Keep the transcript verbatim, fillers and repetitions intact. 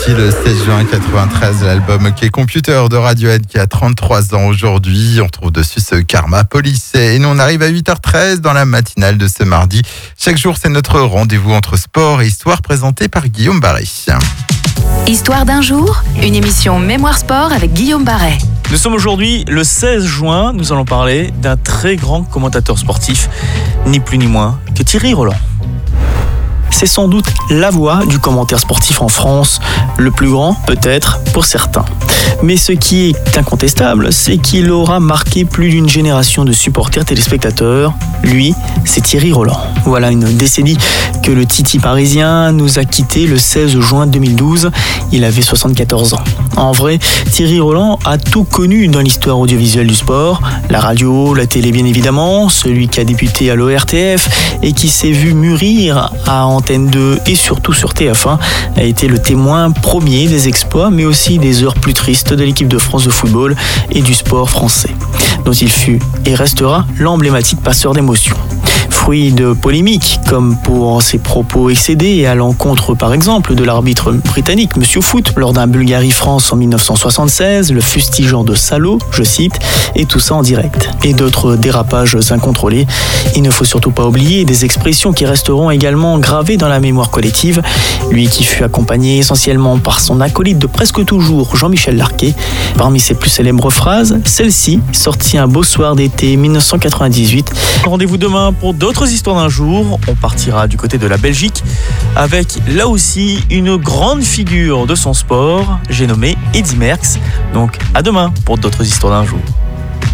sorti le seize juin quatre-vingt-treize, l'album qui est Computer de Radiohead qui a trente-trois ans aujourd'hui. On trouve dessus ce Karma Police. Et nous, on arrive à huit heures treize dans la matinale de ce mardi. Chaque jour, c'est notre rendez-vous entre sport et histoire présenté par Guillaume Barret. Histoire d'un jour, une émission Mémoire Sport avec Guillaume Barret. Nous sommes aujourd'hui le seize juin, nous allons parler d'un très grand commentateur sportif, ni plus ni moins que Thierry Roland. C'est sans doute la voix du commentaire sportif en France, le plus grand peut-être pour certains. Mais ce qui est incontestable, c'est qu'il aura marqué plus d'une génération de supporters téléspectateurs. Lui, c'est Thierry Roland. Voilà une décennie que le Titi parisien nous a quittés le seize juin deux mille douze. Il avait soixante-quatorze ans. En vrai, Thierry Roland a tout connu dans l'histoire audiovisuelle du sport. La radio, la télé bien évidemment, celui qui a débuté à l'O R T F et qui s'est vu mûrir à Antenne deux et surtout sur T F un, a été le témoin premier des exploits mais aussi des heures plus tristes de l'équipe de France de football et du sport français, dont il fut et restera l'emblématique passeur d'émotions. Fruit de polémiques, comme pour ses propos excédés à l'encontre par exemple de l'arbitre britannique Monsieur Foot lors d'un Bulgarie-France en dix-neuf cent soixante-seize, le fustigeant de salaud, je cite, et tout ça en direct. Et d'autres dérapages incontrôlés. Il ne faut surtout pas oublier des expressions qui resteront également gravées dans la mémoire collective. Lui qui fut accompagné essentiellement par son acolyte de presque toujours, Jean-Michel Larquet. Parmi ses plus célèbres phrases, celle-ci, sortie un beau soir d'été dix-neuf cent quatre-vingt-dix-huit. Rendez-vous demain pour d'autres histoires d'un jour. On partira du côté de la Belgique avec là aussi une grande figure de son sport, j'ai nommé Eddy Merckx. Donc à demain pour d'autres histoires d'un jour.